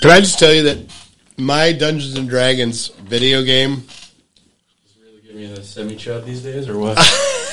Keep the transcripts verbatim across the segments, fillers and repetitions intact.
Can I just tell you that my Dungeons and Dragons video game is really giving you a semi-chub these days, or what?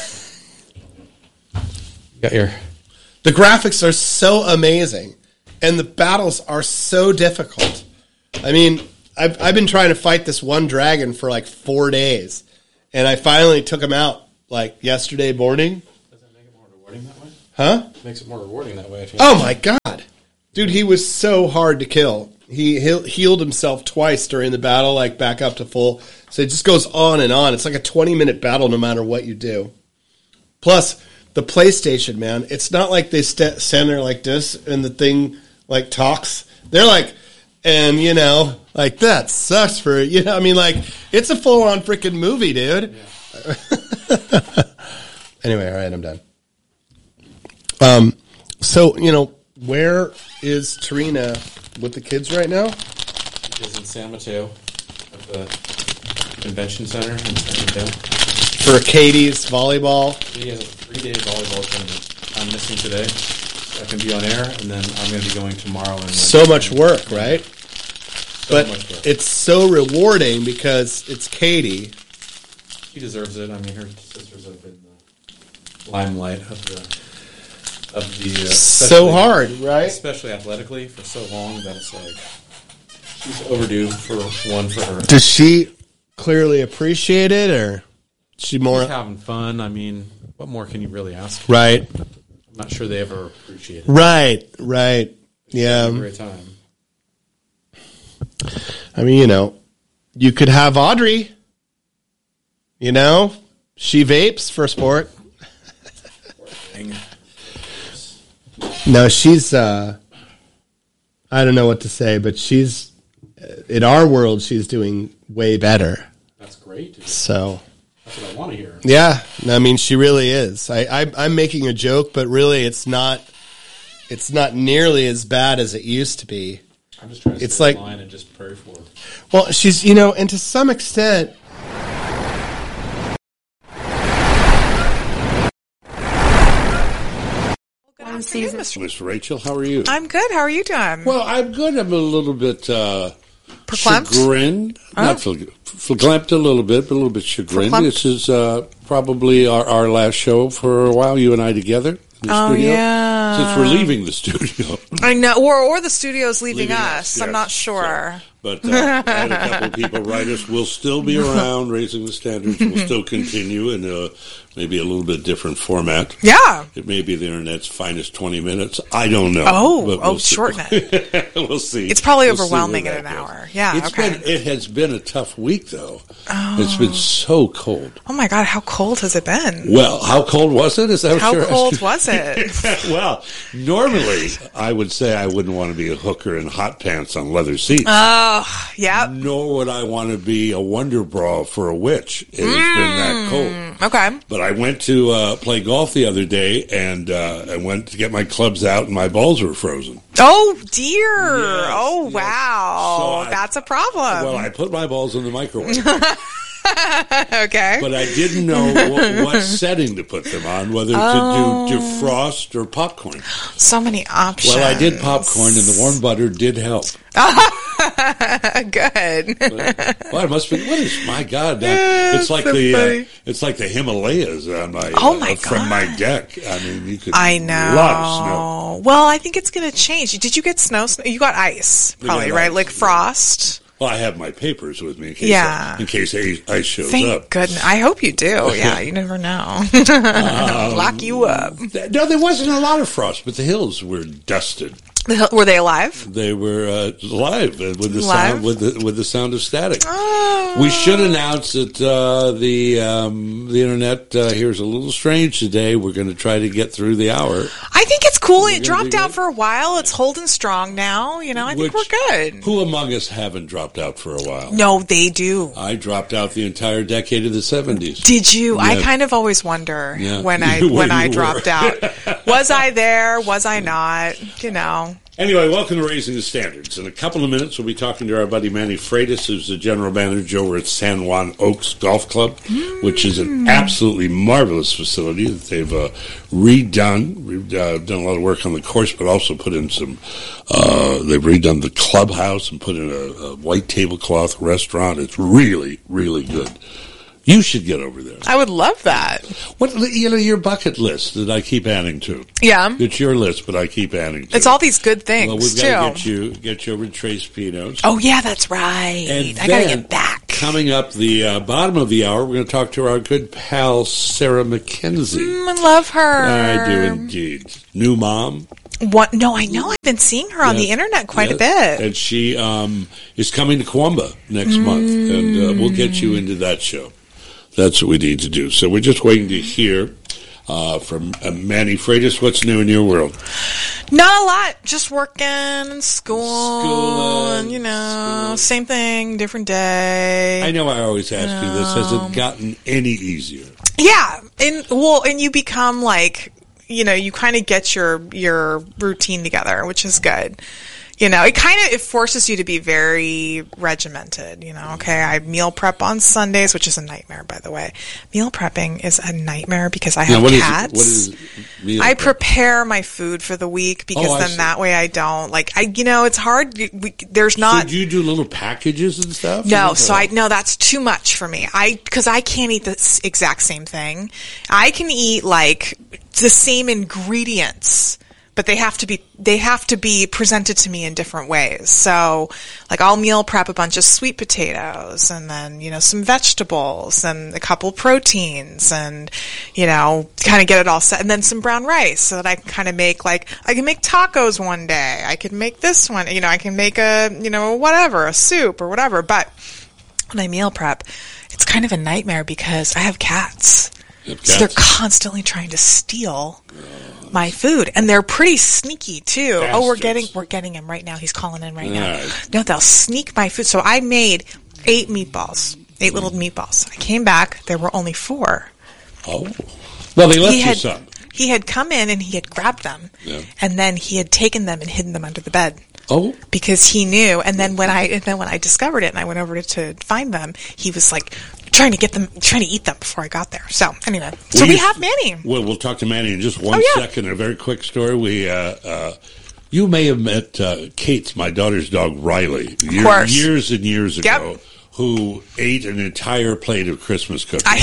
You got your... The graphics are so amazing, and the battles are so difficult. I mean, I've, I've been trying to fight this one dragon for like four days, and I finally took him out like yesterday morning. Does that make it more rewarding that way? Huh? It makes it more rewarding that way. I feel Oh like. my god. Dude, he was so hard to kill. He he- healed himself twice during the battle, like back up to full. So it just goes on and on. It's like a twenty-minute battle no matter what you do. Plus, the PlayStation, man, it's not like they st- stand there like this and the thing like talks. They're like, and you know, like that sucks for, you know, I mean, like, it's a full-on freaking movie, dude. Yeah. Anyway, all right, I'm done. Um, so, you know, where is Tarina with the kids right now? She's in San Mateo at the convention center in San Mateo. For Katie's volleyball. She has a three-day volleyball tournament. I'm missing today. So I can be on air, and then I'm going to be going tomorrow. And so much work, right? So but much work. It's so rewarding because it's Katie. She deserves it. I mean, her sisters have been the limelight of the of the uh, so hard, right? Especially athletically for so long that it's like she's overdue for one for her. Does she clearly appreciate it, or she more She's having fun? I mean, what more can you really ask? Right. I'm not sure they ever appreciate it. Right. Right. Yeah. It's a great time. I mean, you know, you could have Audrey. You know, she vapes for sport. No, she's, uh, I don't know what to say, but she's, in our world, she's doing way better. That's great. So. That's what I want to hear. Yeah, I mean, she really is. I, I, I'm making a joke, but really it's not, it's not nearly as bad as it used to be. I'm just trying to it's stay like, in line and just pray for her. Well, she's, you know, and to some extent, Miss Rachel, how are you? I'm good. How are you doing? Well, I'm good. I'm a little bit uh, Verklempt? chagrined. Oh. Not verklempt a little bit, but a little bit chagrined. Verklempt? This is uh, probably our, our last show for a while, you and I together in the Oh, studio. yeah. Since we're leaving the studio. I know, or or the studio's leaving, Leaving us. us, I'm yes. not sure. So, but uh, I had a couple of people write us. We'll still be around, raising the standards. We'll still continue in uh, maybe a little bit different format. Yeah. It may be the internet's finest twenty minutes. I don't know. Oh, but oh, we'll see. shorten it. We'll see. It's probably We'll see overwhelming where in an that goes. hour. Yeah, It's okay. been, it has been a tough week, though. Oh. It's been so cold. Oh my God, how cold has it been? Well, how cold was it? Is that what How you're cold asking? was it? Well, normally I would say I wouldn't want to be a hooker in hot pants on leather seats. Oh, yep. Nor would I want to be a wonder bra for a witch. It has been that cold. Okay. But I went to uh, play golf the other day, and uh, I went to get my clubs out, and my balls were frozen. Oh dear. Yes, oh yes. wow. So I- That's a problem. Well, I put my balls in the microwave, okay. but I didn't know what, what setting to put them on, whether Oh. to do defrost or popcorn. So many options. Well, I did popcorn, and the warm butter did help. Good. But, well, it must be. What is my God? That, it's like so the uh, funny. it's like the Himalayas on my Oh, my uh, from my God. deck. I mean, you could. I know. Lot of snow. Well, I think it's going to change. Did you get snow? snow? You got ice, We probably, got right? ice, Like yeah. frost. Well, I have my papers with me in case Yeah. I, in case ice ice shows Thank up. goodness. I hope you do. Yeah, you never know. Lock you up. Th- No, there wasn't a lot of frost, but the hills were dusted. The hill- Were they alive? They were uh, live uh, with the Live? sound with the with the sound of static. Oh. We should announce that uh, the um, the internet uh, here is a little strange today. We're going to try to get through the hour. I think it's cool. It gonna dropped do out good. for a while. It's holding strong now. You know, I think Which- we're good. Who among us haven't dropped out for a while? No, they do. I dropped out the entire decade of the seventies. Did you? I Yeah. kind of always wonder Yeah. when I Where when you I were. dropped out. Was I there? Was I not? You know. Anyway, welcome to Raising the Standards. In a couple of minutes, we'll be talking to our buddy Manny Freitas, who's the general manager over at San Juan Oaks Golf Club, mm. which is an absolutely marvelous facility that they've uh, redone. We've uh, done a lot of work on the course, but also put in some, uh, they've redone the clubhouse and put in a, a white tablecloth restaurant. It's really, really good. You should get over there. I would love that. What, you know, your bucket list that I keep adding to. Yeah. It's your list, but I keep adding to. It's all these good things, well, we've too. got to get you, get you over to Trace Pino's. Oh, yeah, that's right. And I got to get back. Coming up the uh, bottom of the hour, we're going to talk to our good pal, Sarah McKenzie. Mm, I love her. I do indeed. New mom. What? No, I know. I've been seeing her on yes, the internet quite yes. a bit. And she um, is coming to Koombah next mm. month, and uh, we'll get you into that show. That's what we need to do. So we're just waiting to hear uh, from uh, Manny Freitas. What's new in your world? Not a lot. Just working and school, school and, you know, school. Same thing, different day. I know I always ask you, you this. Has it gotten any easier? Yeah. And, well, and you become like, you know, you kind of get your, your routine together, which is good. You know, it kind of, it forces you to be very regimented, you know, okay, I meal prep on Sundays, which is a nightmare, by the way. Meal prepping is a nightmare because I have now, what cats. Is it, what is meal I prep? prepare my food for the week because oh, then see. that way I don't, like, I, you know, it's hard. We, there's not. So do you do little packages and stuff? No, so I, no, that's too much for me. I, because I can't eat the exact same thing. I can eat, like, the same ingredients, but they have to be they have to be presented to me in different ways. So, like, I'll meal prep a bunch of sweet potatoes and then, you know, some vegetables and a couple proteins and, you know, kind of get it all set. And then some brown rice so that I can kind of make, like, I can make tacos one day. I could make this one, you know, I can make a, you know, whatever, a soup or whatever. But when I meal prep, it's kind of a nightmare because I have cats. Have so cats? they're constantly trying to steal my food, and they're pretty sneaky too. Bastards. Oh, we're getting we're getting him right now. He's calling in right now. Right. No, they'll sneak my food. So I made eight meatballs, eight little meatballs. I came back, there were only four. Oh, well, they left he you had, some. He had come in and he had grabbed them, yeah. and then he had taken them and hidden them under the bed. Oh, because he knew. And then when I and then when I discovered it and I went over to, to find them, he was like trying to get them, trying to eat them before I got there. So anyway, so we, we have Manny. Well, we'll talk to Manny in just one oh, yeah. second. A very quick story. We, uh, uh, you may have met uh, Kate, my daughter's dog, Riley, year, course. years and years ago, yep. who ate an entire plate of Christmas cookies. I,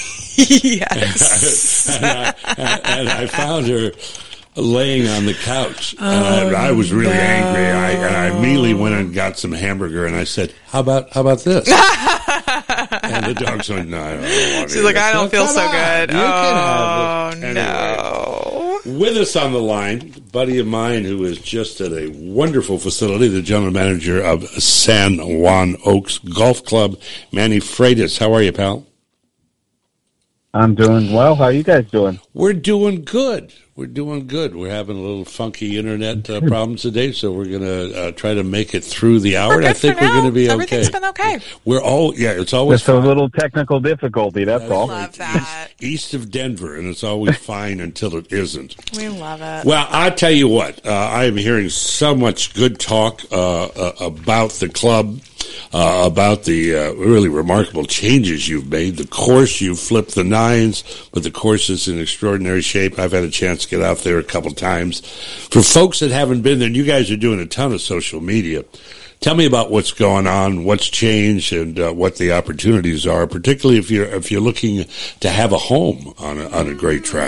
yes, and, I, and I found her laying on the couch, oh, and I, I was really no. angry. I, and I immediately went and got some hamburger, and I said, "How about how about this?" And the dog's like, "No, I don't want She's like, I don't feel so on. good." You oh can have it. no! Anyway, with us on the line, a buddy of mine who is just at a wonderful facility, the general manager of San Juan Oaks Golf Club, Manny Freitas. How are you, pal? I'm doing well. How are you guys doing? We're doing good. We're doing good. We're having a little funky internet uh, problems today, so we're going to uh, try to make it through the hour. We're I think we're going to be Everything's okay. Everything's been okay. We're all, yeah, it's always Just fine. A little technical difficulty, that's, that's all. Love that. East, east of Denver, and it's always fine until it isn't. We love it. Well, I tell you what, uh, I am hearing so much good talk uh, uh, about the club, uh, about the uh, really remarkable changes you've made. The course, you've flipped the nines, but the course is in extraordinary shape. I've had a chance to get out there a couple times. For folks that haven't been there, and you guys are doing a ton of social media, tell me about what's going on, what's changed, and uh, what the opportunities are, particularly if you're if you're looking to have a home on a, on a great track.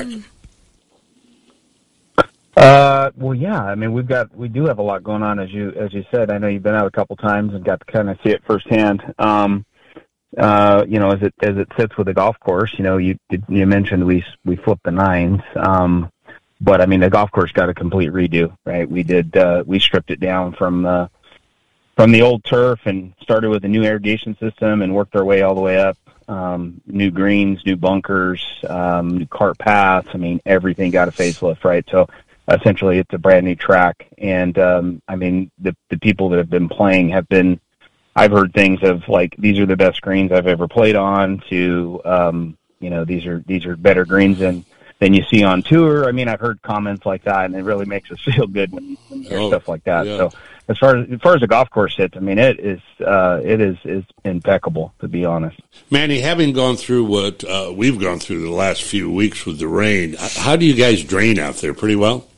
Uh, well, yeah. I mean, we've got we do have a lot going on, as you as you said. I know you've been out a couple times and got to kind of see it firsthand. Um, uh, you know, as it as it sits with the golf course, you know, you you mentioned we we flipped the nines. Um, But I mean, the golf course got a complete redo, right? We did, uh, we stripped it down from the, from the old turf and started with a new irrigation system and worked our way all the way up. Um, new greens, new bunkers, um, new cart paths. I mean, everything got a facelift, right? So essentially it's a brand new track. And, um, I mean, the, the people that have been playing have been, I've heard things of like, these are the best greens I've ever played on to, um, you know, these are, these are better greens than, than you see on tour. I mean, I've heard comments like that, and it really makes us feel good when, when you hear Oh, stuff like that. yeah. So as far as, as far as the golf course hits, I mean, it is, uh, it is, is impeccable, to be honest. Manny, having gone through what uh, we've gone through the last few weeks with the rain, how do you guys drain out there? Pretty well?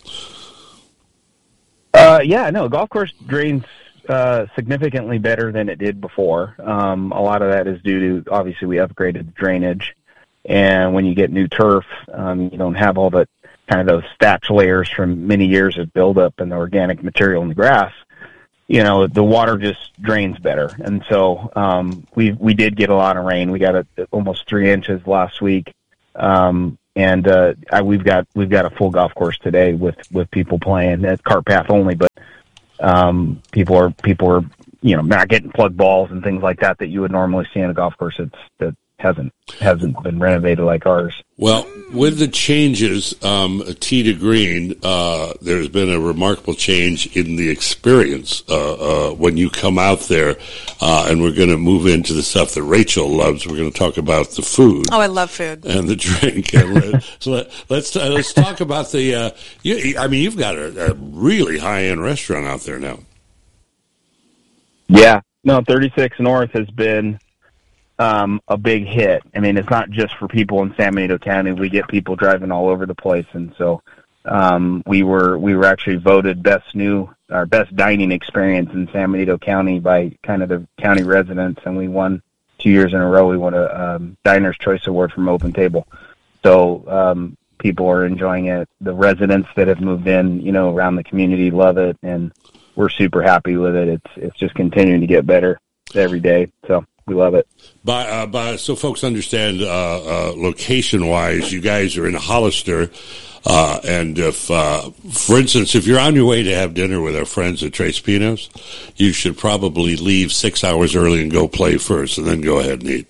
Uh, yeah, no, golf course drains uh, significantly better than it did before. Um, a lot of that is due to, obviously, we upgraded the drainage. And when you get new turf, um, you don't have all the kind of those thatch layers from many years of buildup in the organic material in the grass. You know, the water just drains better. And so um, we we did get a lot of rain. We got a, almost three inches last week. Um, and uh, I, we've got we've got a full golf course today with, with people playing at cart path only, but um, people are people are you know not getting plug balls and things like that that you would normally see in a golf course. It's that hasn't hasn't been renovated like ours. Well, with the changes, um, tee to green, uh, there's been a remarkable change in the experience uh, uh, when you come out there, uh, and we're going to move into the stuff that Rachel loves. We're going to talk about the food. Oh, I love food And the drink. And let, so let, let's uh, let's talk about the. Uh, you, I mean, you've got a, a really high end restaurant out there now. Yeah, no, thirty-six North has been Um, a big hit. I mean, it's not just for people in San Benito County. We get people driving all over the place, and so um, we were we were actually voted best new our best dining experience in San Benito County by kind of the county residents, and we won two years in a row. We won a um, Diner's Choice Award from Open Table. So um, people are enjoying it. The residents that have moved in, you know, around the community love it, and we're super happy with it. It's it's just continuing to get better every day. So. We love it. By, uh, by, so folks understand, uh, uh, location-wise, you guys are in Hollister, uh, and if, uh, for instance, if you're on your way to have dinner with our friends at Tres Pinos, you should probably leave six hours early and go play first, and then go ahead and eat.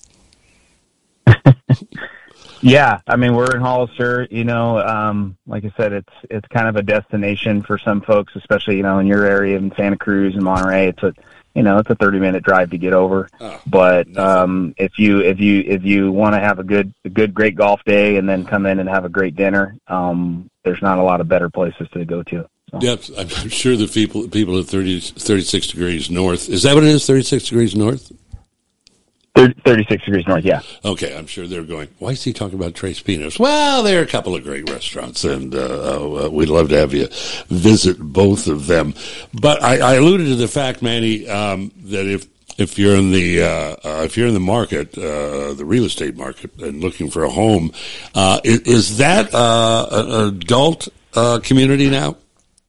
Yeah, I mean, we're in Hollister, you know, um, like I said, it's it's kind of a destination for some folks, especially, you know, in your area in Santa Cruz and Monterey. It's a You know, it's a thirty minute drive to get over. Oh, but um, if you if you if you want to have a good a good great golf day and then come in and have a great dinner, um, there's not a lot of better places to go to. So. Yep, I'm sure the people people at thirty, thirty-six degrees north. Is that what it is? thirty-six degrees north. thirty-six degrees north, yeah. Okay, I'm sure they're going, why is he talking about Tres Pinos? Well, there are a couple of great restaurants, and uh, uh, we'd love to have you visit both of them. But I, I alluded to the fact, Manny, um, that if if you're in the uh, uh, if you're in the market, uh, the real estate market, and looking for a home, uh, is, is that uh, an adult uh, community now?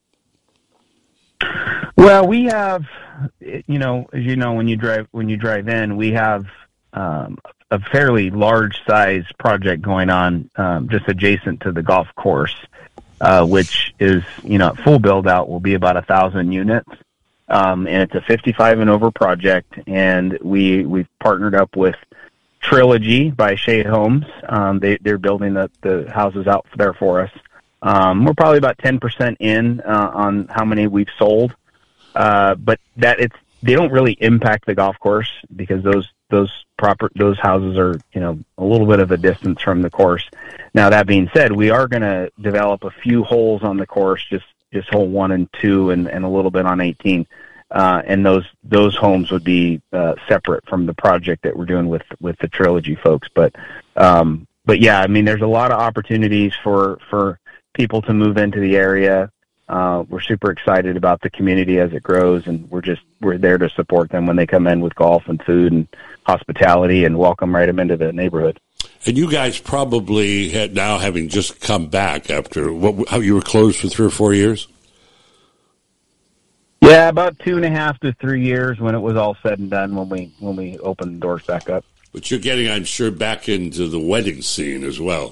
Well, we have, you know, as you know, when you drive when you drive in, we have um, a fairly large size project going on um, just adjacent to the golf course, uh, which is, you know, full build out will be about a thousand units, um, and it's a fifty-five and over project, and we we've partnered up with Trilogy by Shea Homes. Um, they they're building the the houses out there for us. Um, we're probably about ten percent in uh, on how many we've sold. Uh, but that it's, they don't really impact the golf course because those, those proper, those houses are, you know, a little bit of a distance from the course. Now, that being said, we are going to develop a few holes on the course, just, just hole one and two and, and a little bit on eighteen. Uh, and those, those homes would be, uh, separate from the project that we're doing with, with the Trilogy folks. But, um, but yeah, I mean, there's a lot of opportunities for, for people to move into the area. Uh, we're super excited about the community as it grows, and we're just we're there to support them when they come in with golf and food and hospitality, and welcome right them into the neighborhood. And you guys probably had now, having just come back after what? How you were closed for three or four years? Yeah, about two and a half to three years when it was all said and done. When we when we opened the doors back up. But you're getting, I'm sure, back into the wedding scene as well.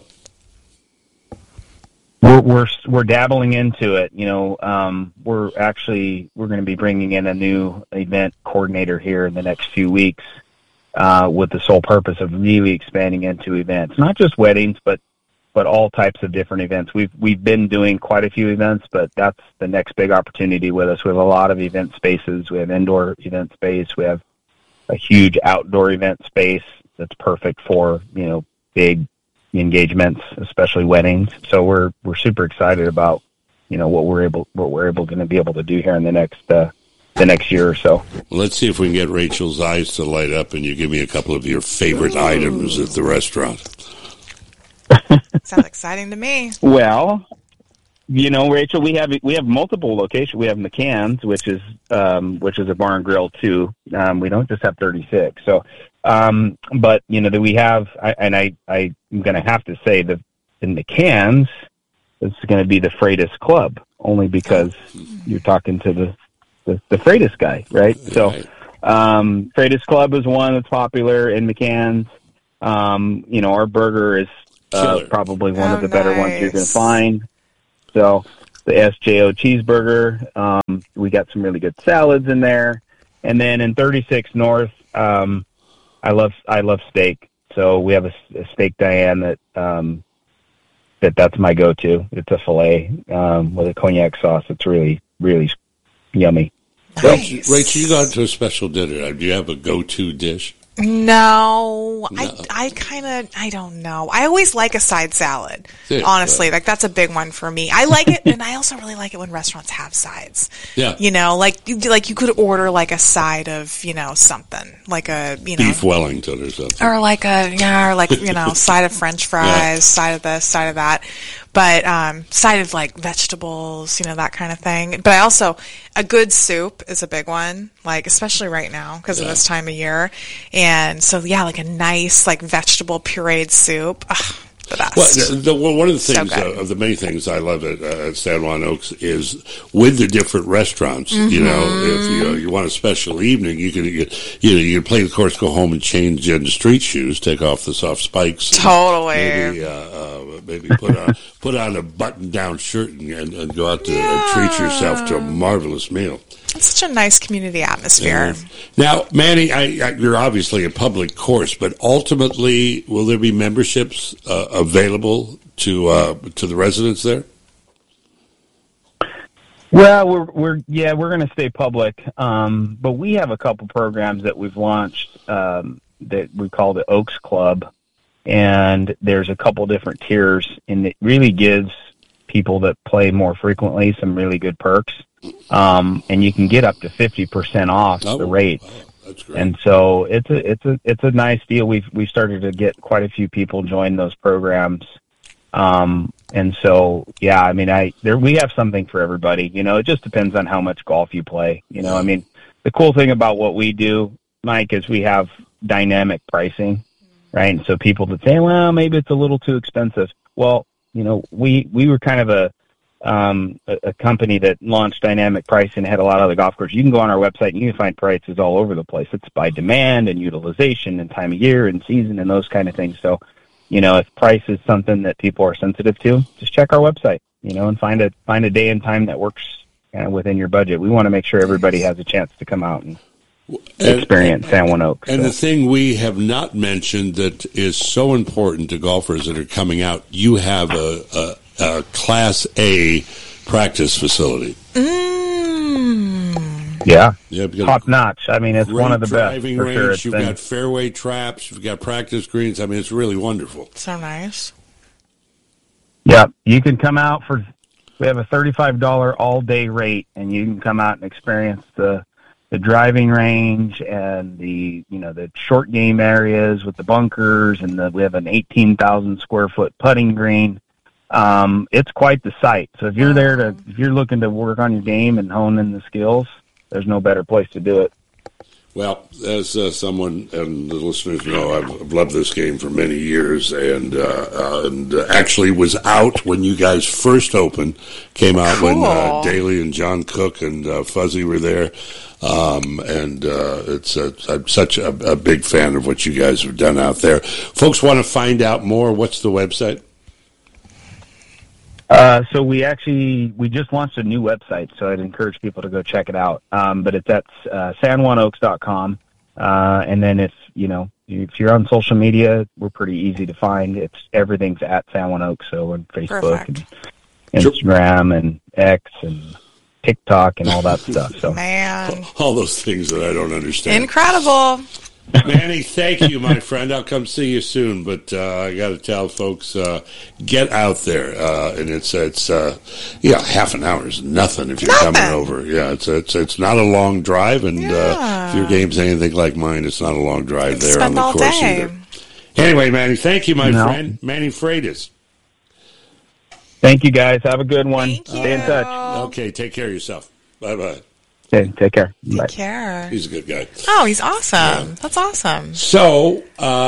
We're, we're we're dabbling into it. You know, um, we're actually we're going to be bringing in a new event coordinator here in the next few weeks, uh, with the sole purpose of really expanding into events, not just weddings, but but all types of different events. We've we've been doing quite a few events, but that's the next big opportunity with us. We have a lot of event spaces. We have indoor event space. We have a huge outdoor event space that's perfect for, you know, big, engagements, especially weddings. So we're we're super excited about, you know, what we're able what we're able going to be able to do here in the next uh, the next year or so. Well, let's see if we can get Rachel's eyes to light up, and you give me a couple of your favorite Ooh. items at the restaurant. Sounds exciting to me. Well, you know, Rachel, we have we have multiple locations. We have McCann's, which is um, which is a bar and grill too. Um, we don't just have thirty-six. So, um, but you know that we have, I, and I I'm going to have to say that in McCann's, it's going to be the Freitas Club, only because you're talking to the the, the Freitas guy, right? right. So, um, Freitas Club is one that's popular in McCann's. Um, you know, our burger is uh, probably one oh, of the better nice. ones you're going to find. So the S J O cheeseburger, um, we got some really good salads in there. And then in thirty-six North, um, I love I love steak. So we have a, a steak Diane that um, that that's my go-to. It's a filet um, with a cognac sauce. It's really, really yummy. Nice. Rachel, Rachel, you got to a special dinner. Do you have a go-to dish? No, no. I, I kind of, I don't know. I always like a side salad, yeah, honestly. right. Like, that's a big one for me. I like it, and I also really like it when restaurants have sides. Yeah. You know, like, you, like you could order, like, a side of, you know, something. Like a, you know. Beef Wellington or something. Or like a, yeah, or like, you know, side of French fries, yeah. side of this, side of that. But um, side of, like, vegetables, you know, that kind of thing. But I also, a good soup is a big one, like, especially right now because yeah. of this time of year. And so, yeah, like a nice, like, vegetable pureed soup. Ugh, the best. Well, the, the, one of the things, so uh, of the many things I love at, uh, at San Juan Oaks is with the different restaurants, mm-hmm. you know, if you, uh, you want a special evening, you can, you, you know, you can play the course, go home and change into street shoes, take off the soft spikes. Totally. Maybe, uh, uh, maybe put on, put on a button-down shirt and, and, and go out to yeah. and treat yourself to a marvelous meal. It's such a nice community atmosphere. Yeah. Now, Manny, I, I, you're obviously a public course, but ultimately, will there be memberships uh, available to uh, to the residents there? Well, we're we're yeah we're going to stay public, um, but we have a couple programs that we've launched um, that we call the Oaks Club, and there's a couple different tiers, and it really gives people that play more frequently some really good perks. Um, and you can get up to fifty percent off oh, the rate. wow, that's great. And so it's a, it's a, it's a nice deal. We've, we started to get quite a few people join those programs. Um, and so, yeah, I mean, I, there, we have something for everybody, you know, it just depends on how much golf you play. You know, I mean, the cool thing about what we do, Mike, is we have dynamic pricing, right? And so people that say, well, maybe it's a little too expensive. Well, you know, we, we were kind of a, Um, a, a company that launched dynamic pricing, had a lot of the golf courses. You can go on our website and you can find prices all over the place. It's by demand and utilization and time of year and season and those kind of things. So, you know, if price is something that people are sensitive to, just check our website, you know, and find a, find a day and time that works kind of within your budget. We want to make sure everybody has a chance to come out and, and experience San Juan Oaks. And so. the thing we have not mentioned that is so important to golfers that are coming out, you have a, a Uh, Class A practice facility. Mm. Yeah, yeah top notch. I mean, it's one of the best. Driving for range. sure. You've been... got fairway traps. You've got practice greens. I mean, it's really wonderful. So nice. Yeah, you can come out for. We have a thirty-five dollars all day rate, and you can come out and experience the the driving range and the you know the short game areas with the bunkers, and the, we have an eighteen thousand square foot putting green. Um, it's quite the sight. So if you're there to, if you're looking to work on your game and hone in the skills, there's no better place to do it. Well, as uh, someone and the listeners know, I've, I've loved this game for many years, and uh, uh, and uh, actually was out when you guys first opened. Came out cool. when uh, Daly and John Cook and uh, Fuzzy were there, um, and uh, it's a, I'm such a, a big fan of what you guys have done out there. Folks want to find out more. What's the website? Uh, so we actually, we just launched a new website, so I'd encourage people to go check it out. Um, but it's at uh, san juan oaks dot com. Uh, and then if, you know, if you're on social media, we're pretty easy to find. It's everything's at San Juan Oaks, so on Facebook Perfect. and Instagram and X and TikTok and all that stuff. So Man. All those things that I don't understand. Incredible. Manny, thank you, my friend. I'll come see you soon, but uh, I got to tell folks, uh, get out there, uh, and it's it's uh, yeah, half an hour is nothing if you're Nothing. coming over. Yeah, it's it's it's not a long drive, and uh, Yeah. if your game's anything like mine, it's not a long drive there Spend on the all course day. either. Anyway, Manny, thank you, my No. friend, Manny Freitas. Thank you, guys. Have a good one. Thank Stay in you. touch. Okay, take care of yourself. Bye bye. Okay, take care. Bye. Take care. He's a good guy. Oh, he's awesome. That's awesome. So,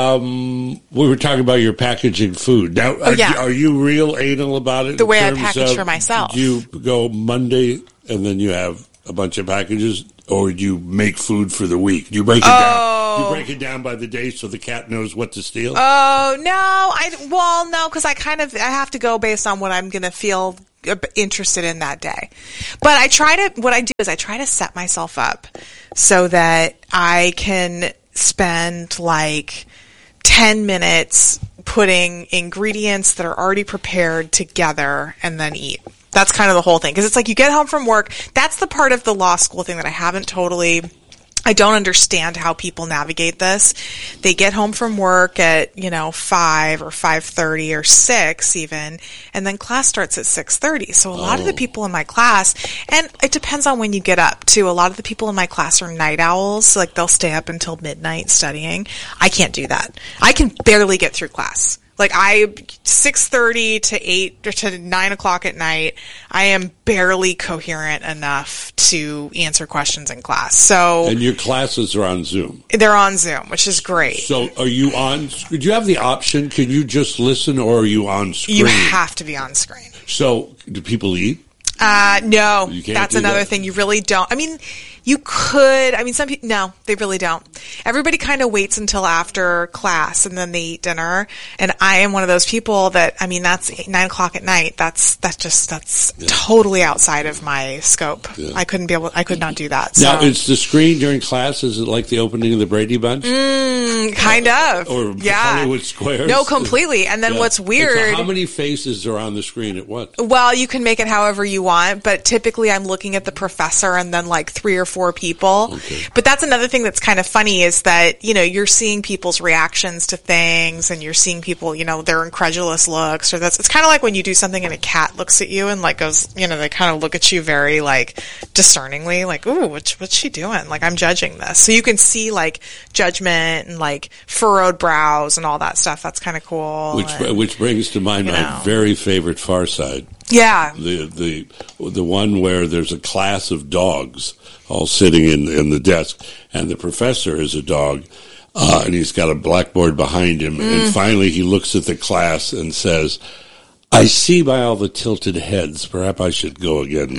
um, we were talking about your packaging food. Now, are, Oh, yeah. are you real anal about it? The in way I terms package of, for myself. Do you go Monday and then you have a bunch of packages, or do you make food for the week? Do you break it down? Do you break it down by the day so the cat knows what to steal? Oh, no. I, well, no, because I kind of, I have to go based on what I'm going to feel interested in that day. But I try to, what I do is I try to set myself up so that I can spend like ten minutes putting ingredients that are already prepared together and then eat. That's kind of the whole thing. Because it's like you get home from work. That's the part of the law school thing that I haven't totally, I don't understand how people navigate this. They get home from work at, you know, five or five thirty or six even, and then class starts at six thirty. So a lot of the people in my class, and it depends on when you get up too. A lot of the people in my class are night owls. Like they'll stay up until midnight studying. I can't do that. I can barely get through class. Like I, six thirty to eight or to nine o'clock at night, I am barely coherent enough to answer questions in class. So And your classes are on Zoom. they're on Zoom, which is great. So are you on, do you have the option, can you just listen, or are you on screen? You have to be on screen. So do people eat? Uh, no, You can't that's do another that? thing. You really don't. I mean, you could. I mean, some people, no, they really don't. Everybody kind of waits until after class and then they eat dinner. And I am one of those people that, I mean, that's eight, nine o'clock at night. That's, that's just, that's Yeah. totally outside of my scope. Yeah. I couldn't be able, I could not do that. So. Now, is the screen during class, is it like the opening of the Brady Bunch? Mm, kind of. Or yeah. Hollywood Squares? No, completely. And then Yeah. what's And weird. so how many faces are on the screen at once? Well, you can make it however you want, but typically I'm looking at the professor and then like three or four people. Okay. But that's another thing that's kind of funny is that, you know, you're seeing people's reactions to things and you're seeing people, you know, their incredulous looks or that's, it's kind of like when you do something and a cat looks at you and like goes, you know, they kind of look at you very like discerningly, like, ooh, what's, what's she doing? Like I'm judging this. So you can see like judgment and like furrowed brows and all that stuff. That's kind of cool. Which and, which brings to mind you my know. very favorite Far Side. yeah. The the the one where there's a class of dogs all sitting in in the desk, and the professor is a dog, uh, and he's got a blackboard behind him, Mm. and finally he looks at the class and says, "I see by all the tilted heads, perhaps I should go again."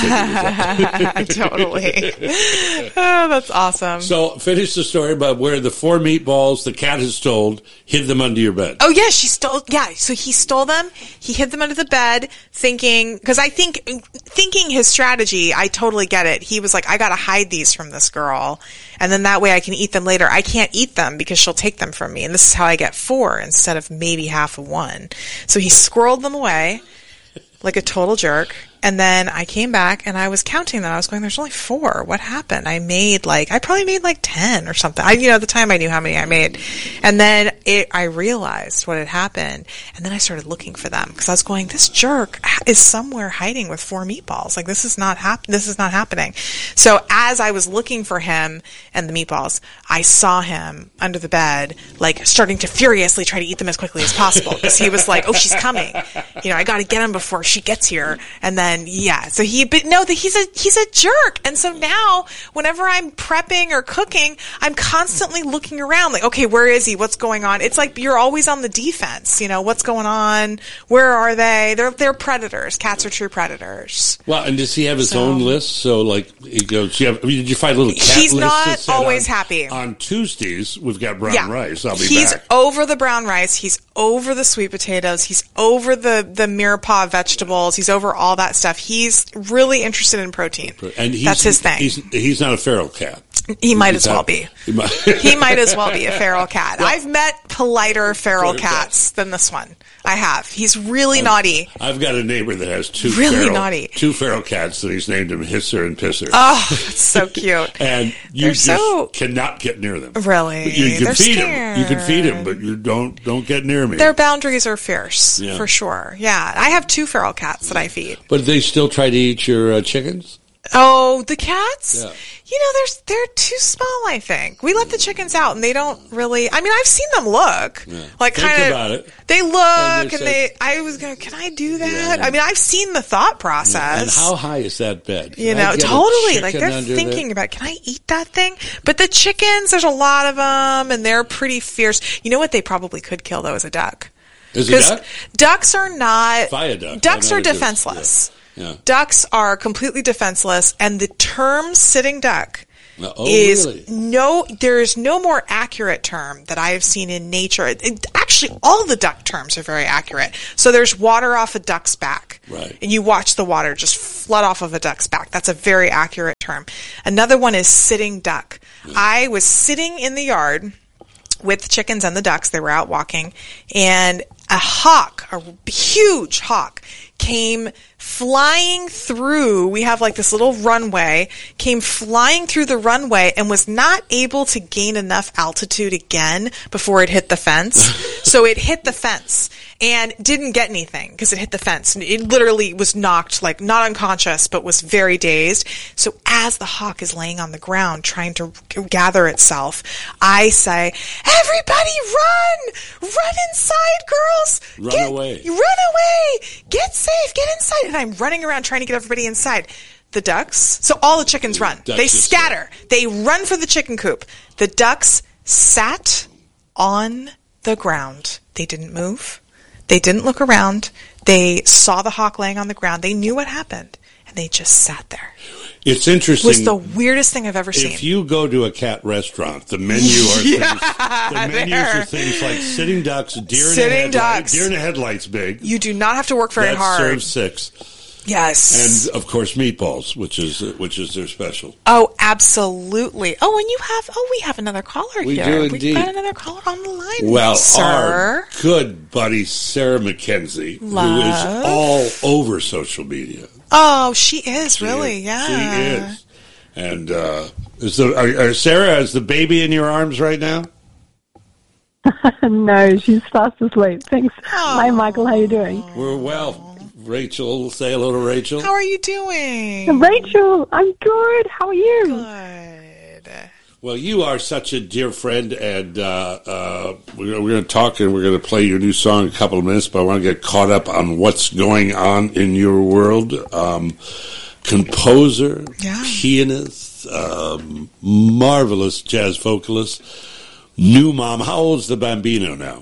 Totally. Oh, that's awesome. So finish the story about where the four meatballs the cat has stole, hid them under your bed. Oh yeah, she stole. Yeah, so he stole them. He hid them under the bed, thinking because I think thinking his strategy. I totally get it. He was like, I got to hide these from this girl, and then that way I can eat them later. I can't eat them because she'll take them from me, and this is how I get four instead of maybe half of one. So he squirreled them away like a total jerk. And then I came back and I was counting them. I was going, there's only four. What happened? I made like, I probably made like ten or something. I, you know, at the time I knew how many I made. And then it, I realized what had happened. And then I started looking for them because I was going, this jerk is somewhere hiding with four meatballs. Like this is not hap- this is not happening. So as I was looking for him and the meatballs, I saw him under the bed, like starting to furiously try to eat them as quickly as possible because he was like, oh, she's coming. You know, I got to get him before she gets here. And then And yeah, so he, but no, that he's a, he's a jerk. And so now whenever I'm prepping or cooking, I'm constantly looking around like, okay, where is he? What's going on? It's like you're always on the defense. You know, what's going on? Where are they? They're, they're predators. Cats are true predators. Well, and does he have his So- own list? So, like, he goes, you have, I mean, did you find a little cat He's list? not that said always on, happy. On Tuesdays, we've got brown Yeah. rice. I'll be He's back. over the brown rice. He's over the sweet potatoes. He's over the, the mirepoix vegetables. He's over all that stuff. He's really interested in protein. And he's, That's his thing. He's, he's not a feral cat. He might He's as well not- be. He might, He might as well be a feral cat. I've met politer feral Feral cats than this one. I have. He's really naughty. I've got a neighbor that has two Really feral, naughty. two feral cats, and he's named them Hisser and Pisser. Oh, that's so cute. And you They're just so- cannot get near them. Really? You can They're feed scared. them. You can feed them, but you don't don't get near me. Their boundaries are fierce, Yeah. for sure. Yeah. I have two feral cats that I feed. But they still try to eat your uh, chickens? Oh, the cats? Yeah. You know, they're they're too small, I think. We let the chickens out and they don't really, I mean, I've seen them look. Yeah. Like Think kind of about it. They look And and, they they said- I was going, can I do that? Yeah. I mean, I've seen the thought process. And how high is that bed? Can You I know, get a totally. Like chicken they're under thinking there? about, can I eat that thing? But the chickens, there's a lot of them, and they're pretty fierce. You know what? They probably could kill though is a duck. Is it duck? Ducks are not. Viaduct. Ducks I know are it is. defenseless. Yeah. Yeah. Ducks are completely defenseless, and the term "sitting duck" No- oh, is really? no. There is no more accurate term that I have seen in nature. It, it- actually, all the duck terms are very accurate. So there's water off a duck's back, Right. and you watch the water just flood off of a duck's back. That's a very accurate term. Another one is sitting duck. I was sitting in the yard with the chickens and the ducks. They were out walking, and a hawk, a huge hawk, came flying through. We have like this little runway, came flying through the runway and was not able to gain enough altitude again before it hit the fence. So it hit the fence and didn't get anything because it hit the fence. And it literally was knocked, like not unconscious, but was very dazed. So as the hawk is laying on the ground trying to gather itself, I say, everybody run! Run inside, girls! Run Get- away. Run away! Get safe! Get inside! And I'm running around trying to get everybody inside. The ducks, so all the chickens run. Ducks They just- scatter. They run for the chicken coop. The ducks sat on the ground. They didn't move. They didn't look around. They saw the hawk laying on the ground. They knew what happened, and they just sat there. It's It interesting. was the weirdest thing I've ever seen. If you go to a cat restaurant, the menu are Yeah, things, the menus there. are things like sitting ducks, deer in Sitting a headlight, ducks. deer in a headlights big. You do not have to work very that hard. serves six, Yes. and of course meatballs, which is which is their special. Oh, absolutely. Oh, and you have, oh, we have another caller We here. do We've indeed. got another caller on the line, Well, sir. our good buddy Sarah McKenzie, who Love. is all over social media. Oh, she is, She really, is. yeah. She is. And uh, is the are, are Sarah, is the baby in your arms right now? No, she's fast asleep. Thanks. Oh. Hi, Michael. How you doing? We're well. Rachel, say hello to Rachel. How are you doing? Rachel, I'm good. How are you? Good. Well, you are such a dear friend, and uh, uh, we're, we're going to talk and we're going to play your new song in a couple of minutes, but I want to get caught up on what's going on in your world. Um, composer, Yeah. pianist, um, marvelous jazz vocalist, new mom. How old's the Bambino now?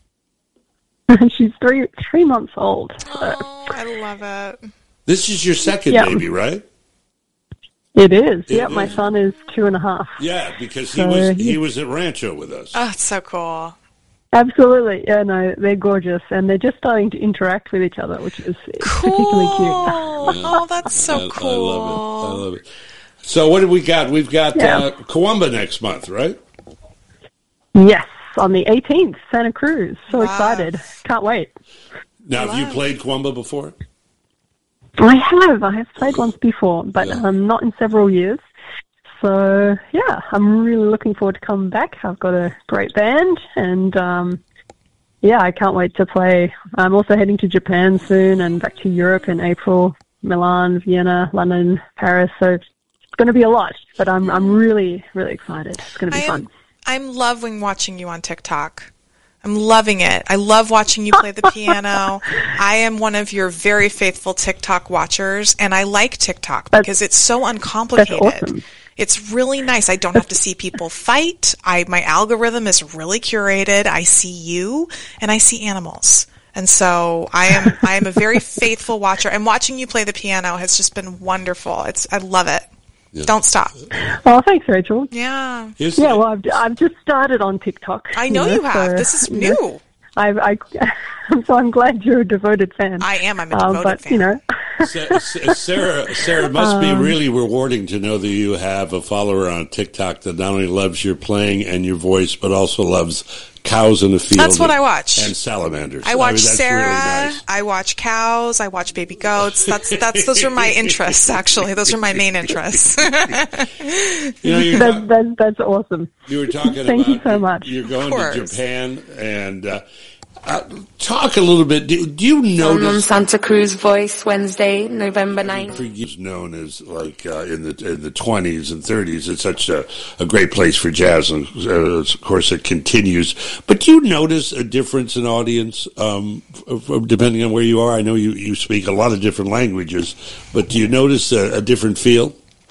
She's three three months old. So Oh, I love it. This is your second Yeah. baby, right? it is. It Yep, my is. son is two and a half. Yeah, because he So was he- he was at Rancho with us. Oh, it's so cool. Absolutely. Yeah, no, they're gorgeous, and they're just starting to interact with each other, which is Cool. particularly cute. Oh, that's so I, cool. I love it. I love it. So what have we got? We've got Yeah. uh, Kawamba next month, right? Yes, on the eighteenth, Santa Cruz. So Wow. excited. Can't wait. Now, have you Love. played Kawamba before? I have. I have played once before, but Yeah. um, not in several years. So, yeah, I'm really looking forward to coming back. I've got a great band, and, um, yeah, I can't wait to play. I'm also heading to Japan soon and back to Europe in April, Milan, Vienna, London, Paris. So it's going to be a lot, but I'm I'm really, really excited. It's going to I be am, fun. I'm loving watching you on TikTok. I'm loving it. I love watching you play the piano. I am one of your very faithful TikTok watchers, and I like TikTok That's- because it's so uncomplicated. that's awesome. It's really nice. I don't have to see people fight. I my algorithm is really curated. I see you and I see animals. And so I am I am a very faithful watcher. And watching you play the piano has just been wonderful. It's I love it. Yeah. Don't stop. Oh, thanks, Rachel. Yeah. Is Yeah, it- well, I've, I've just started on TikTok. I know you have. so, This is you know, new. I, I, so I'm glad you're a devoted fan. I am. I'm a Um, devoted but, fan. you know, Sa- Sa- Sarah, Sarah, it must be really rewarding to know that you have a follower on TikTok that not only loves your playing and your voice, but also loves cows in the field. That's what and, I watch. And salamanders. I watch I mean, that's Sarah. Really nice. I watch cows. I watch baby goats. That's that's those are my interests. Actually, those are my main interests. You know, you're That, talk- that, that's awesome. you were talking Thank about you so much. You're going Of to course. Japan, and uh, uh, talk a little bit. Do, do you I'm on notice? Santa Cruz Voice Wednesday, November ninth. For years known as like uh, in the in the twenties and thirties, it's such a, a great place for jazz, and uh, of course it continues. But do you notice a difference in audience um, f- f- depending on where you are? I know you, you speak a lot of different languages, but do you notice a, a different feel?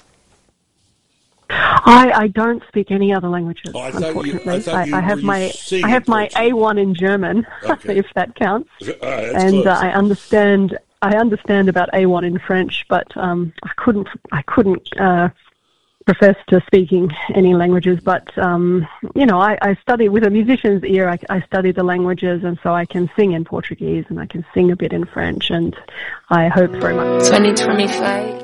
I, I don't speak any other languages, Oh, I thought you- unfortunately. I thought you- I have you my sing I have in my Portuguese. A one in German, Okay. if that counts. Uh, that's and close. uh, I understand I understand about A one in French, but um, I couldn't I couldn't uh, profess to speaking any languages. But um, you know, I, I study with a musician's ear. I, I study the languages, and so I can sing in Portuguese and I can sing a bit in French, and I hope very much. twenty twenty-five.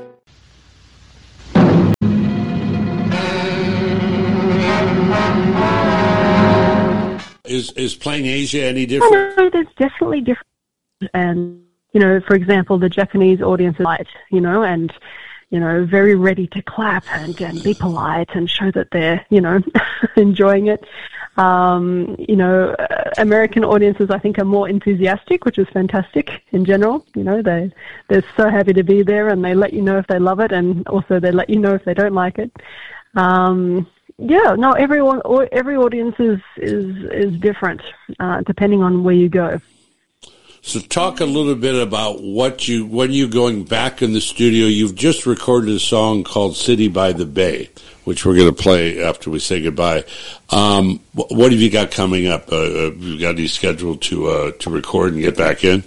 Is is playing Asia any Oh, different? no, there's definitely different. And, you know, for example, the Japanese audience is light, you know, and, you know, very ready to clap and, and be polite and show that they're, you know, enjoying it. Um, you know, uh, American audiences, I think, are more enthusiastic, which is fantastic in general. You know, they, they're so happy to be there, and they let you know if they love it, and also they let you know if they don't like it. Um, Yeah, no, everyone, or every audience is is is different, uh, depending on where you go. So talk a little bit about what you, when you're going back in the studio, you've just recorded a song called City by the Bay, which we're going to play after we say goodbye. Um, wh- what have you got coming up? Uh, have you got any scheduled to, uh, to record and get back in?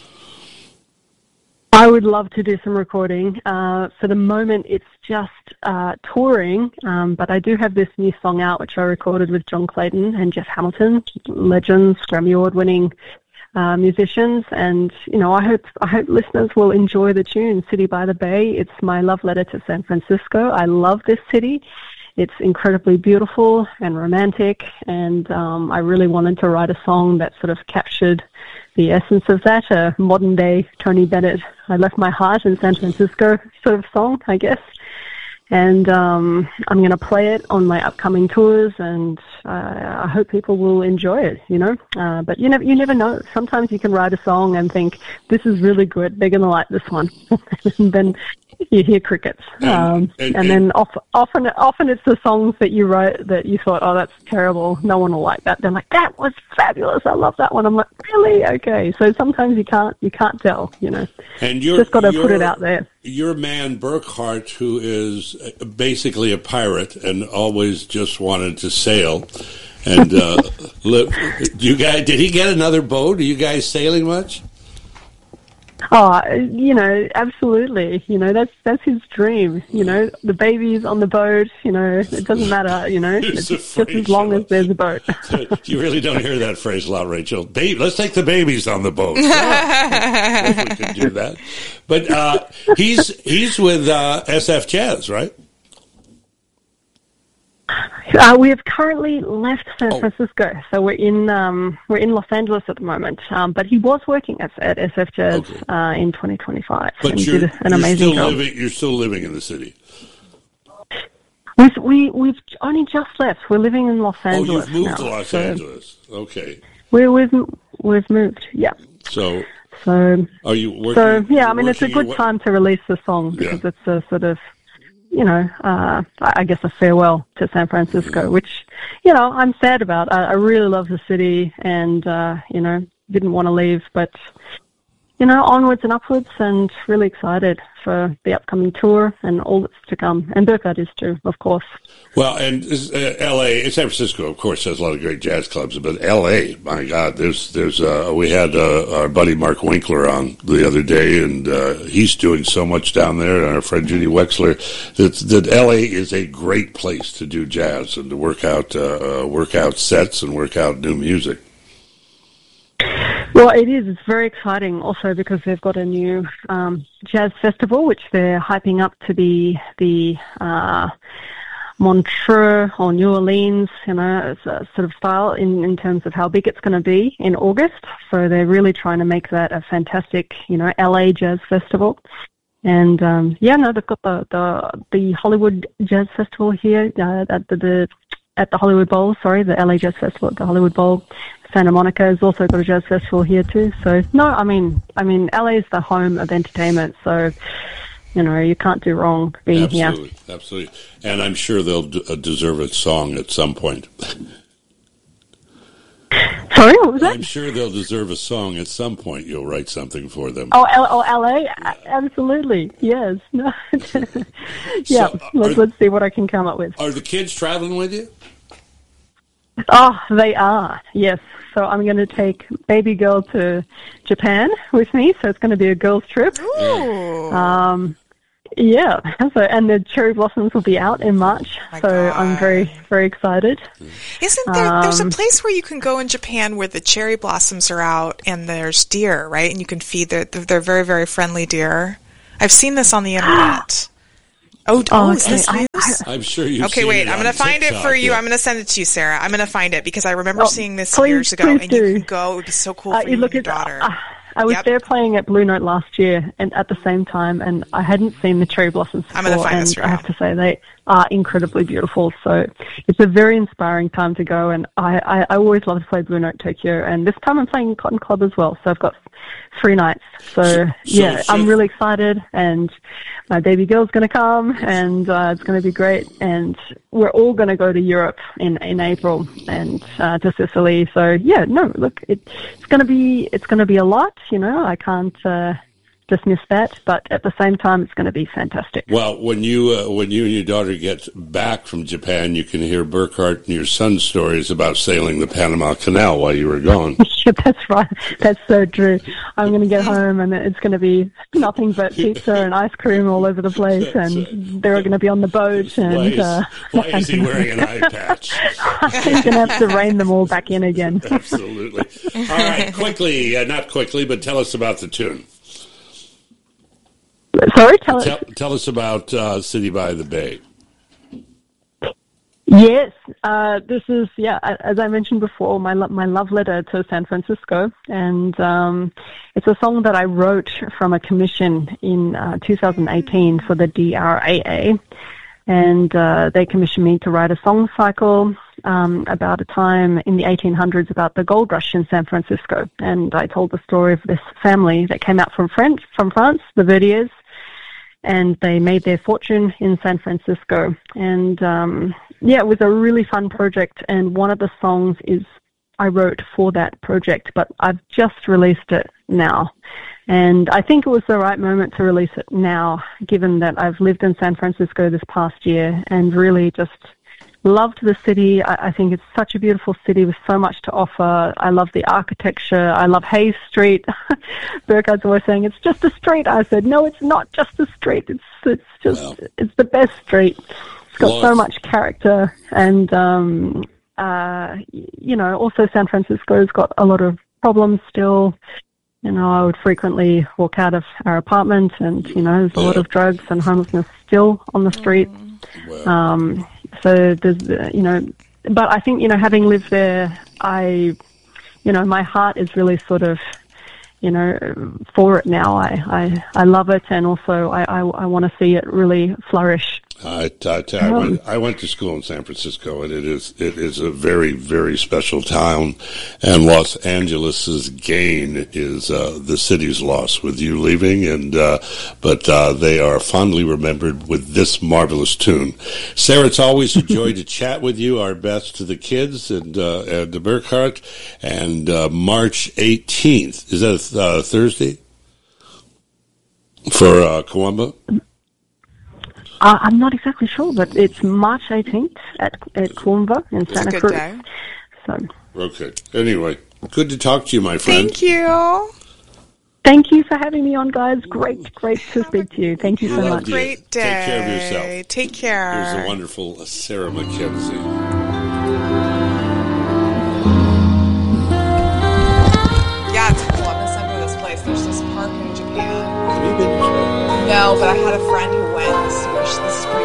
I would love to do some recording. Uh, for the moment, it's just uh, touring, um, but I do have this new song out, which I recorded with John Clayton and Jeff Hamilton, legends, Grammy Award-winning uh, musicians. And you know, I hope I hope listeners will enjoy the tune, "City by the Bay." It's my love letter to San Francisco. I love this city. It's incredibly beautiful and romantic, and um, I really wanted to write a song that sort of captured the essence of that, a modern-day Tony Bennett, I left my heart in San Francisco sort of song, I guess. And um, I'm going to play it on my upcoming tours, and uh, I hope people will enjoy it, you know. Uh, but you never, you never know. Sometimes you can write a song and think, this is really good, they're going to like this one. And then you hear crickets. And- Um, and- and then off, often often it's the songs that you wrote that you thought, oh, that's terrible, no one will like that. They're like, that was fabulous, I love that one. I'm like, really? Okay. So sometimes you can't you can't tell, you know. And you're Just got to put you're- it out there. Your man Burkhart, who is basically a pirate and always just wanted to sail, and uh, live, do you guys, did he get another boat? Are you guys sailing much? Oh, you know, absolutely. You know, that's that's his dream. You know, the baby's on the boat. You know, it doesn't matter. You know, He's it's a just as long as there's a boat. You really don't hear that phrase a lot, Rachel. Babe, let's take the babies on the boat. Yeah, if we could do that. But uh, he's he's with uh, S F Jazz, right? Uh, we have currently left San Oh. Francisco, so we're in um, we're in Los Angeles at the moment. Um, but he was working at, at S F Jazz Okay. uh, in twenty twenty-five, But and you're, did an you're amazing still job. living. You're still living in the city. We, we we've only just left. We're living in Los Oh, Angeles you've moved now. to Los so Angeles. Okay, We, we've we've moved. Yeah. so So are you working? so yeah, I mean, it's a working your good way- time to release the song because Yeah. it's a sort of, you know, uh, I I guess a farewell to San Francisco, which, you know, I'm sad about. I, I really love the city, and uh, you know, didn't want to leave, but you know, onwards and upwards, and really excited for the upcoming tour and all that's to come. And Burkhart is too, of course. Well, and uh, L A, San Francisco, of course, has a lot of great jazz clubs, but L A, my God, there's, there's, uh, we had uh, our buddy Mark Winkler on the other day, and uh, he's doing so much down there, and our friend Judy Wexler, that, that L A is a great place to do jazz and to work out, uh, uh, work out sets and work out new music. Well, it is. It's very exciting also because they've got a new um, jazz festival, which they're hyping up to be the, uh, Montreux or New Orleans, you know, it's a sort of style in, in terms of how big it's going to be in August. So they're really trying to make that a fantastic, you know, L A Jazz Festival. And, um, yeah, no, they've got the, the, the Hollywood Jazz Festival here, uh, at the, the, at the Hollywood Bowl, sorry, the L A Jazz Festival at the Hollywood Bowl. Santa Monica has also got a jazz festival here too. So, no, I mean, I mean, L A is the home of entertainment, so, you know, you can't do wrong being absolutely, here. Absolutely, absolutely. And I'm sure they'll d- uh, deserve its song at some point. Sorry, what was that? I'm sure they'll deserve a song at some point. You'll write something for them. Oh, L- oh L A? A- Absolutely, yes. No. yeah, So, let's, are, let's see what I can come up with. Are the kids traveling with you? Oh, they are, yes. So I'm going to take baby girl to Japan with me, so it's going to be a girls' trip. Ooh. Um, yeah, so, and the cherry blossoms will be out in March, My so God. I'm very, very excited. Isn't there, there's a Um, place where you can go in Japan where the cherry blossoms are out and there's deer, right? And you can feed their, they're very, very friendly deer. I've seen this on the internet. Oh, oh, Oh, is this okay. I- news? I'm sure you've Okay, seen wait. it I'm on going to find it TikTok, for you. yeah. I'm going to send it to you, Sarah. I'm going to find it because I remember Oh, seeing this please, years ago, please and do. you can go. It would be so cool Uh, for you you look and your at, daughter. uh, I was Yep. there playing at Blue Note last year, and at the same time, and I hadn't seen the cherry blossoms before. I'm gonna find and this for I you. have to say they are incredibly beautiful. So it's a very inspiring time to go, and I, I, I always love to play Blue Note Tokyo, and this time I'm playing Cotton Club as well. So I've got three nights. So, So- yeah, so- I'm really excited, and my baby girl's going to come, and uh, it's going to be great. And we're all going to go to Europe in, in April and uh, to Sicily. So yeah, no, look, it, it's going to be it's going to be a lot. You know, I can't uh, dismiss that, but at the same time, it's going to be fantastic. Well, when you uh, when you and your daughter get back from Japan, you can hear Burkhart and your son's stories about sailing the Panama Canal while you were gone. Yeah, that's right. That's so true. I'm going to get home and it's going to be nothing but pizza and ice cream all over the place, and they're going to be on the boat. And Why is, uh, why is he wearing an eye patch? I'm going to have to rein them all back in again. Absolutely. All right, quickly, uh, not quickly, but tell us about the tune. Sorry, tell Tell, us. tell us about uh, City by the Bay. Yes, uh, this is yeah. As I mentioned before, my lo- my love letter to San Francisco, and um, it's a song that I wrote from a commission in uh, two thousand eighteen for the D R A A, and uh, they commissioned me to write a song cycle um, about a time in the eighteen hundreds about the gold rush in San Francisco, and I told the story of this family that came out from France, from France, the Verdiers. And they made their fortune in San Francisco. And, um, yeah, it was a really fun project. And one of the songs is I wrote for that project, but I've just released it now. And I think it was the right moment to release it now, given that I've lived in San Francisco this past year and really just loved the city. I, I think it's such a beautiful city with so much to offer. I love the architecture. I love Hayes Street. Burkhart's always saying, it's just a street. I said, no, it's not just a street. It's it's just, Well, it's the best street. It's got Lord. so much character. And, um, uh, y- you know, also San Francisco's got a lot of problems still. You know, I would frequently walk out of our apartment and, you know, there's a lot Yeah. of drugs and homelessness still on the street. Well, Um, so there's, uh, you know, but I think, you know, having lived there, I, you know, my heart is really sort of, you know, for it now. I, I, I love it, and also I, I, I want to see it really flourish. I, I, I, went, I went to school in San Francisco, and it is it is a very, very special town. And Los Angeles's gain is uh, the city's loss with you leaving, and uh, but uh, they are fondly remembered with this marvelous tune. Sarah, it's always a joy to chat with you. Our best to the kids and uh, and to Burkhart. And uh, March eighteenth, is that a uh, Thursday for uh, Kawamba? Uh, I'm not exactly sure, but it's March eighteenth at at Koombah in It's a Santa good Cruz. day. So Okay. Anyway, good to talk to you, my friend. Thank you. thank you for having me on, guys. Great, great to speak to you. Thank you so Love much. you. Great day. Take care of yourself. Take care. Here's the wonderful Sarah McKenzie. Yeah, it's cool. I'm gonna send her this place. There's this park in Japan. Have you been to Japan? No, but I had a friend who went this year. This is pretty